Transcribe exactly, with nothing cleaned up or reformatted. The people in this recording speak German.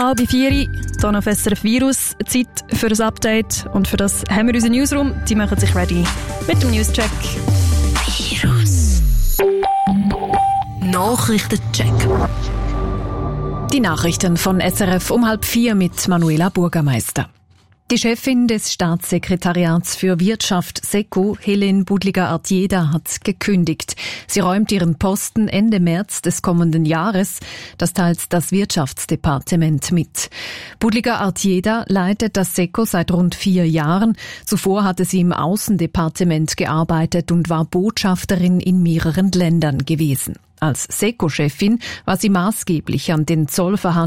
Halb vier, hier auf S R F Virus. Zeit für ein Update. Und für das haben wir unseren Newsroom. Die machen sich ready mit dem Newscheck. Virus. Nachrichtencheck. Die Nachrichten von S R F um halb vier mit Manuela Burgermeister. Die Chefin des Staatssekretariats für Wirtschaft SECO, Hélène Budliger-Artieda, hat gekündigt. Sie räumt ihren Posten Ende März des kommenden Jahres. Das teilt das Wirtschaftsdepartement mit. Budliger-Artieda leitet das SECO seit rund vier Jahren. Zuvor hatte sie im Außendepartement gearbeitet und war Botschafterin in mehreren Ländern gewesen. Als SECO-Chefin war sie maßgeblich an den Zollverhandlungen